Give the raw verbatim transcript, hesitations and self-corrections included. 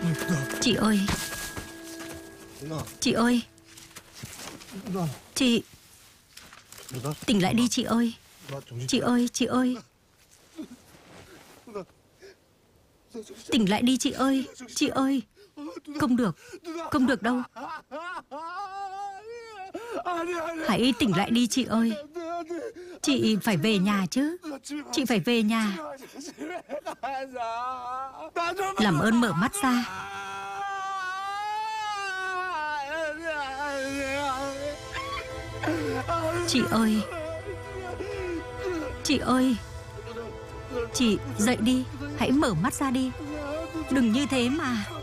Chị ơi, chị ơi, chị tỉnh lại đi chị ơi. Chị ơi, chị ơi, tỉnh lại đi chị ơi. Chị ơi, không được, không được đâu. Hãy tỉnh lại đi chị ơi. Chị phải về nhà chứ. Chị phải về nhà. Làm ơn mở mắt ra. Chị ơi, chị ơi, chị dậy đi. Hãy mở mắt ra đi. Đừng như thế mà.